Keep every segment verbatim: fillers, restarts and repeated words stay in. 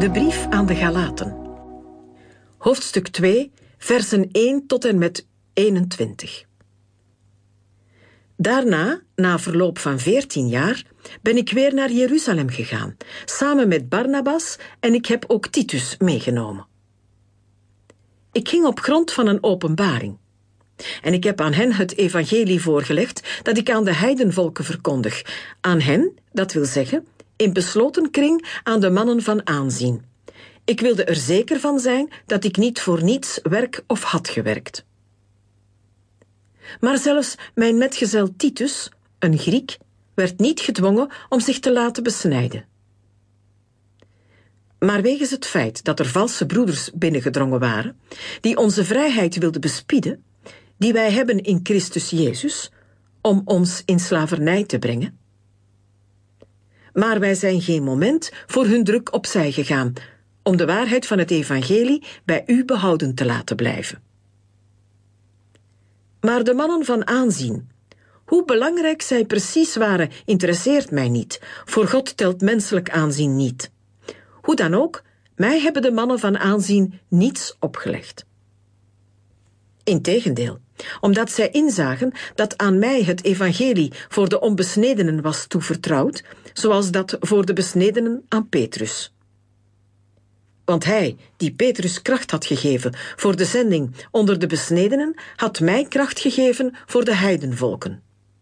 De brief aan de Galaten. Hoofdstuk twee, versen één tot en met eenentwintig. Daarna, na verloop van veertien jaar, ben ik weer naar Jeruzalem gegaan, samen met Barnabas, en ik heb ook Titus meegenomen. Ik ging op grond van een openbaring. En ik heb aan hen het evangelie voorgelegd dat ik aan de heidenvolken verkondig. Aan hen, dat wil zeggen, in besloten kring aan de mannen van aanzien. Ik wilde er zeker van zijn dat ik niet voor niets werk of had gewerkt. Maar zelfs mijn metgezel Titus, een Griek, werd niet gedwongen om zich te laten besnijden. Maar wegens het feit dat er valse broeders binnengedrongen waren, die onze vrijheid wilden bespieden, die wij hebben in Christus Jezus, om ons in slavernij te brengen. Maar wij zijn geen moment voor hun druk opzij gegaan, om de waarheid van het evangelie bij u behouden te laten blijven. Maar de mannen van aanzien, hoe belangrijk zij precies waren, interesseert mij niet. Voor God telt menselijk aanzien niet. Hoe dan ook, mij hebben de mannen van aanzien niets opgelegd. Integendeel, omdat zij inzagen dat aan mij het evangelie voor de onbesnedenen was toevertrouwd, zoals dat voor de besnedenen aan Petrus. Want hij, die Petrus kracht had gegeven voor de zending onder de besnedenen, had mij kracht gegeven voor de heidenvolken.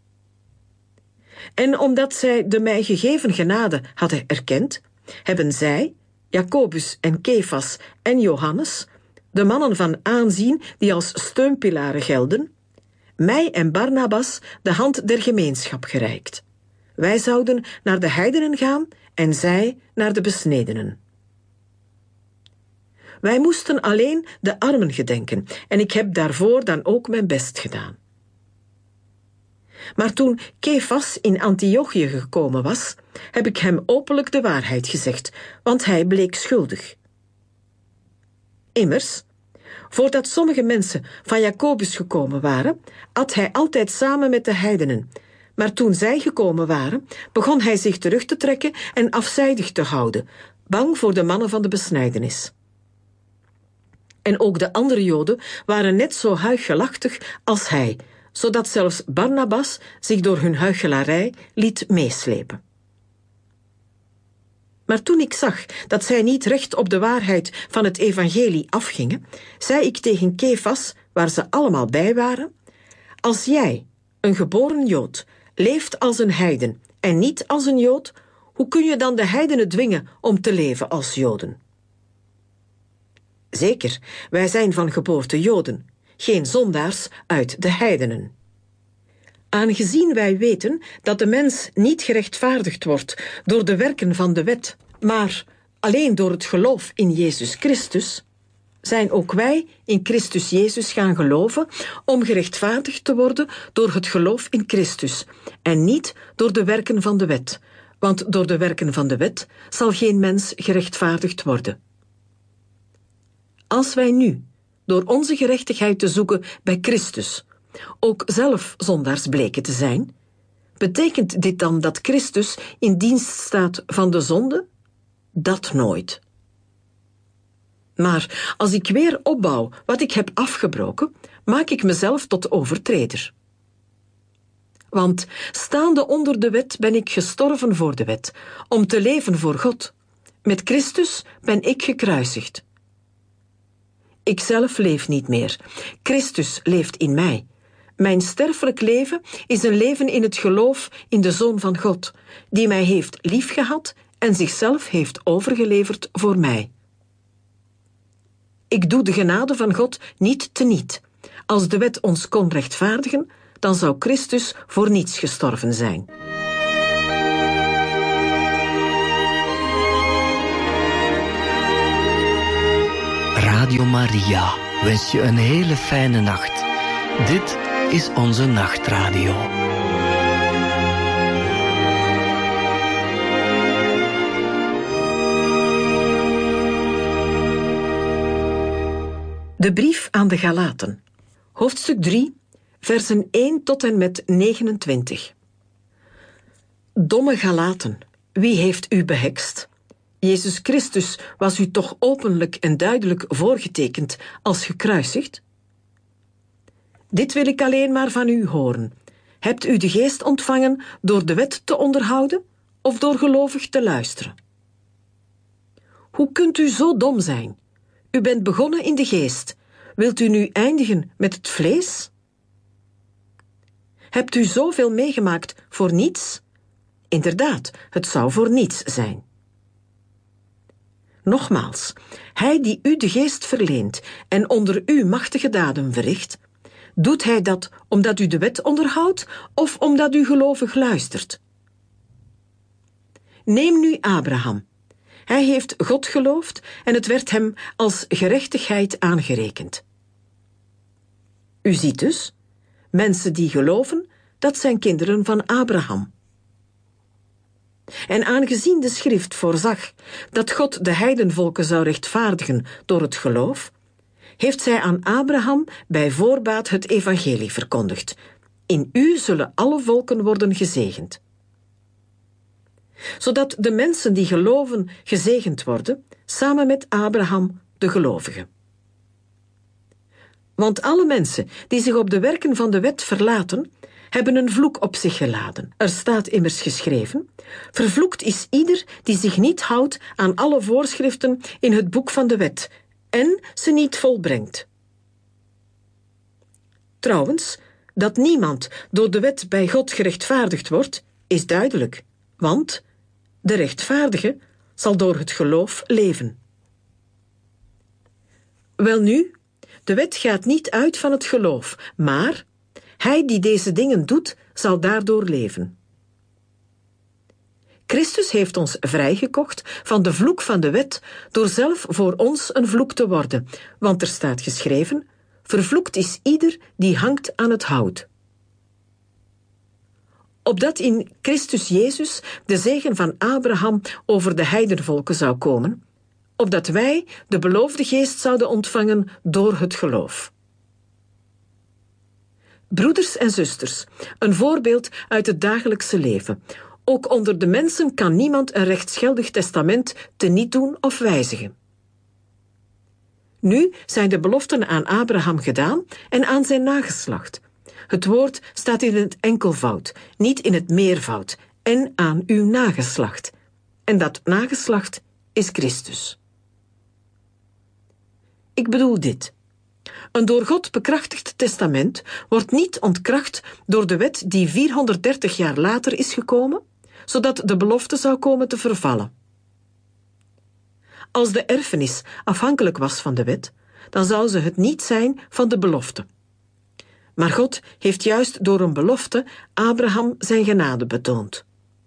En omdat zij de mij gegeven genade hadden erkend, hebben zij, Jacobus en Kefas en Johannes, de mannen van aanzien die als steunpilaren gelden, mij en Barnabas de hand der gemeenschap gereikt. Wij zouden naar de heidenen gaan en zij naar de besnedenen. Wij moesten alleen de armen gedenken en ik heb daarvoor dan ook mijn best gedaan. Maar toen Kefas in Antiochië gekomen was, heb ik hem openlijk de waarheid gezegd, want hij bleek schuldig. Immers, voordat sommige mensen van Jacobus gekomen waren, at hij altijd samen met de heidenen. Maar toen zij gekomen waren, begon hij zich terug te trekken en afzijdig te houden, bang voor de mannen van de besnijdenis. En ook de andere Joden waren net zo huichelachtig als hij, zodat zelfs Barnabas zich door hun huichelarij liet meeslepen. Maar toen ik zag dat zij niet recht op de waarheid van het evangelie afgingen, zei ik tegen Kefas, waar ze allemaal bij waren: als jij, een geboren Jood, leeft als een heiden en niet als een Jood, hoe kun je dan de heidenen dwingen om te leven als Joden? Zeker, wij zijn van geboorte Joden, geen zondaars uit de heidenen. Aangezien wij weten dat de mens niet gerechtvaardigd wordt door de werken van de wet, maar alleen door het geloof in Jezus Christus, zijn ook wij in Christus Jezus gaan geloven om gerechtvaardigd te worden door het geloof in Christus en niet door de werken van de wet, want door de werken van de wet zal geen mens gerechtvaardigd worden. Als wij nu, door onze gerechtigheid te zoeken bij Christus, ook zelf zondaars bleken te zijn, betekent dit dan dat Christus in dienst staat van de zonde? Dat nooit. Maar als ik weer opbouw wat ik heb afgebroken, maak ik mezelf tot overtreder. Want staande onder de wet ben ik gestorven voor de wet, om te leven voor God. Met Christus ben ik gekruisigd. Ikzelf leef niet meer. Christus leeft in mij. Mijn sterfelijk leven is een leven in het geloof in de Zoon van God, die mij heeft liefgehad en zichzelf heeft overgeleverd voor mij. Ik doe de genade van God niet teniet. Als de wet ons kon rechtvaardigen, dan zou Christus voor niets gestorven zijn. Radio Maria wens je een hele fijne nacht. Dit is onze nachtradio. De brief aan de Galaten. Hoofdstuk drie, versen één tot en met negenentwintig. Domme Galaten, wie heeft u behekst? Jezus Christus was u toch openlijk en duidelijk voorgetekend als gekruisigd? Dit wil ik alleen maar van u horen. Hebt u de geest ontvangen door de wet te onderhouden of door gelovig te luisteren? Hoe kunt u zo dom zijn? U bent begonnen in de geest. Wilt u nu eindigen met het vlees? Hebt u zoveel meegemaakt voor niets? Inderdaad, het zou voor niets zijn. Nogmaals, hij die u de geest verleent en onder u machtige daden verricht, doet hij dat omdat u de wet onderhoudt of omdat u gelovig luistert? Neem nu Abraham. Hij heeft God geloofd en het werd hem als gerechtigheid aangerekend. U ziet dus, mensen die geloven, dat zijn kinderen van Abraham. En aangezien de schrift voorzag dat God de heidenvolken zou rechtvaardigen door het geloof, heeft zij aan Abraham bij voorbaat het evangelie verkondigd. In u zullen alle volken worden gezegend. Zodat de mensen die geloven gezegend worden, samen met Abraham, de gelovige. Want alle mensen die zich op de werken van de wet verlaten, hebben een vloek op zich geladen. Er staat immers geschreven: vervloekt is ieder die zich niet houdt aan alle voorschriften in het boek van de wet en ze niet volbrengt. Trouwens, dat niemand door de wet bij God gerechtvaardigd wordt, is duidelijk, want de rechtvaardige zal door het geloof leven. Welnu, de wet gaat niet uit van het geloof, maar hij die deze dingen doet, zal daardoor leven. Christus heeft ons vrijgekocht van de vloek van de wet door zelf voor ons een vloek te worden, want er staat geschreven: vervloekt is ieder die hangt aan het hout. Opdat in Christus Jezus de zegen van Abraham over de heidenvolken zou komen, opdat wij de beloofde geest zouden ontvangen door het geloof. Broeders en zusters, een voorbeeld uit het dagelijkse leven. Ook onder de mensen kan niemand een rechtsgeldig testament teniet doen of wijzigen. Nu zijn de beloften aan Abraham gedaan en aan zijn nageslacht. Het woord staat in het enkelvoud, niet in het meervoud, en aan uw nageslacht. En dat nageslacht is Christus. Ik bedoel dit. Een door God bekrachtigd testament wordt niet ontkracht door de wet die vierhonderddertig jaar later is gekomen, zodat de belofte zou komen te vervallen. Als de erfenis afhankelijk was van de wet, dan zou ze het niet zijn van de belofte. Maar God heeft juist door een belofte Abraham zijn genade betoond.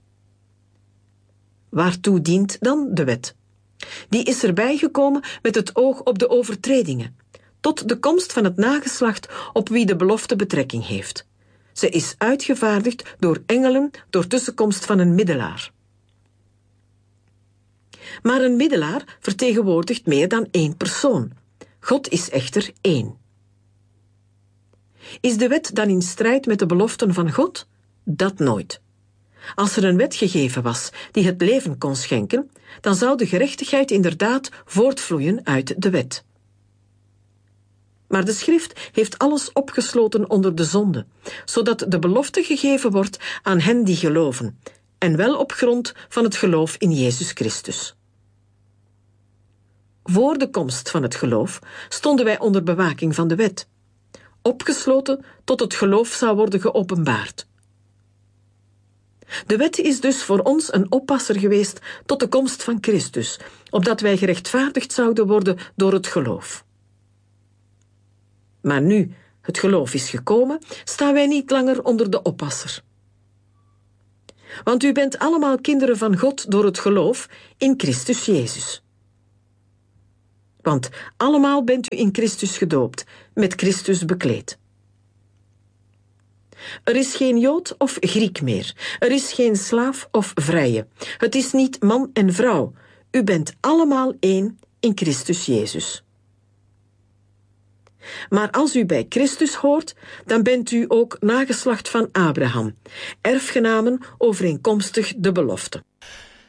Waartoe dient dan de wet? Die is erbij gekomen met het oog op de overtredingen, tot de komst van het nageslacht op wie de belofte betrekking heeft. Ze is uitgevaardigd door engelen door tussenkomst van een middelaar. Maar een middelaar vertegenwoordigt meer dan één persoon. God is echter één. Is de wet dan in strijd met de beloften van God? Dat nooit. Als er een wet gegeven was die het leven kon schenken, dan zou de gerechtigheid inderdaad voortvloeien uit de wet. Maar de schrift heeft alles opgesloten onder de zonde, zodat de belofte gegeven wordt aan hen die geloven, en wel op grond van het geloof in Jezus Christus. Voor de komst van het geloof stonden wij onder bewaking van de wet, opgesloten tot het geloof zou worden geopenbaard. De wet is dus voor ons een oppasser geweest tot de komst van Christus, opdat wij gerechtvaardigd zouden worden door het geloof. Maar nu het geloof is gekomen, staan wij niet langer onder de oppasser. Want u bent allemaal kinderen van God door het geloof in Christus Jezus. Want allemaal bent u in Christus gedoopt, met Christus bekleed. Er is geen Jood of Griek meer. Er is geen slaaf of vrije. Het is niet man en vrouw. U bent allemaal één in Christus Jezus. Maar als u bij Christus hoort, dan bent u ook nageslacht van Abraham, erfgenamen overeenkomstig de belofte.